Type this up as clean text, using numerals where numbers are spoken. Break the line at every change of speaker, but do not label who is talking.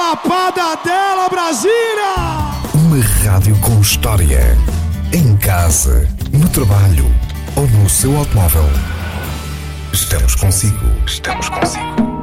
Chapada dela, Brasília!
Uma rádio com história. Em casa, no trabalho ou no seu automóvel. Estamos consigo. Estamos consigo.